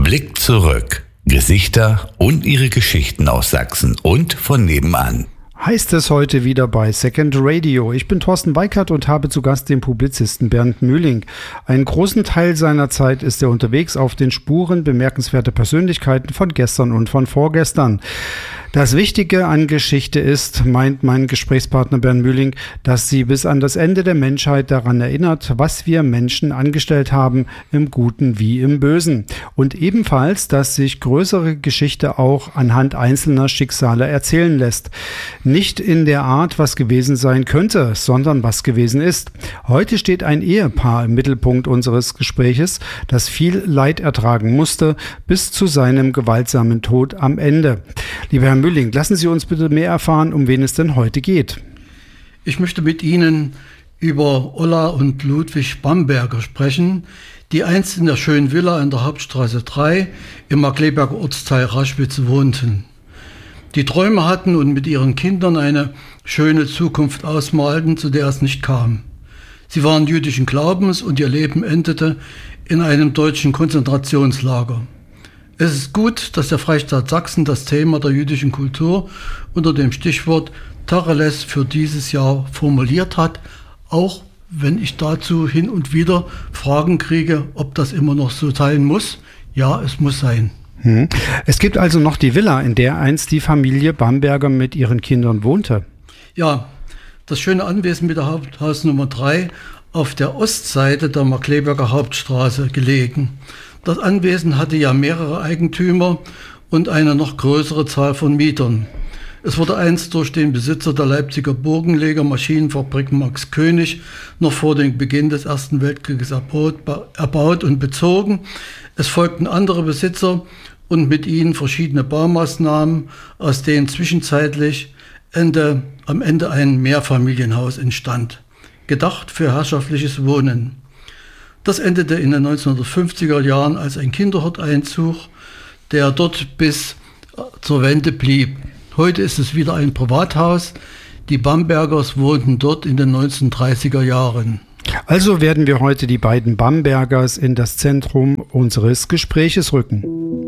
Blick zurück. Gesichter und ihre Geschichten aus Sachsen und von nebenan. Heißt es heute wieder bei Second Radio. Ich bin Thorsten Weikert und habe zu Gast den Publizisten Bernd Mühling. Einen großen Teil seiner Zeit ist er unterwegs auf den Spuren bemerkenswerter Persönlichkeiten von gestern und von vorgestern. Das Wichtige an Geschichte ist, meint mein Gesprächspartner Bernd Mühling, dass sie bis an das Ende der Menschheit daran erinnert, was wir Menschen angestellt haben, im Guten wie im Bösen. Und ebenfalls, dass sich größere Geschichte auch anhand einzelner Schicksale erzählen lässt. Nicht in der Art, was gewesen sein könnte, sondern was gewesen ist. Heute steht ein Ehepaar im Mittelpunkt unseres Gespräches, das viel Leid ertragen musste, bis zu seinem gewaltsamen Tod am Ende. Lieber Herr Mühling, lassen Sie uns bitte mehr erfahren, um wen es denn heute geht. Ich möchte mit Ihnen über Ulla und Ludwig Bamberger sprechen, die einst in der schönen Villa in der Hauptstraße 3 im Markkleeberger Ortsteil Raschwitz wohnten. Die Träume hatten und mit ihren Kindern eine schöne Zukunft ausmalten, zu der es nicht kam. Sie waren jüdischen Glaubens und ihr Leben endete in einem deutschen Konzentrationslager. Es ist gut, dass der Freistaat Sachsen das Thema der jüdischen Kultur unter dem Stichwort Tacheles für dieses Jahr formuliert hat, auch wenn ich dazu hin und wieder Fragen kriege, ob das immer noch so sein muss. Ja, es muss sein. Es gibt also noch die Villa, in der einst die Familie Bamberger mit ihren Kindern wohnte. Ja, das schöne Anwesen mit der Haupthaus Nummer 3 auf der Ostseite der Markkleeberger Hauptstraße gelegen. Das Anwesen hatte ja mehrere Eigentümer und eine noch größere Zahl von Mietern. Es wurde einst durch den Besitzer der Leipziger Burgenleger Maschinenfabrik Max König noch vor dem Beginn des Ersten Weltkrieges erbaut und bezogen. Es folgten andere Besitzer und mit ihnen verschiedene Baumaßnahmen, aus denen zwischenzeitlich am Ende ein Mehrfamilienhaus entstand, gedacht für herrschaftliches Wohnen. Das endete in den 1950er Jahren als ein Kinderhort einzog, der dort bis zur Wende blieb. Heute ist es wieder ein Privathaus. Die Bambergers wohnten dort in den 1930er Jahren. Also werden wir heute die beiden Bambergers in das Zentrum unseres Gespräches rücken.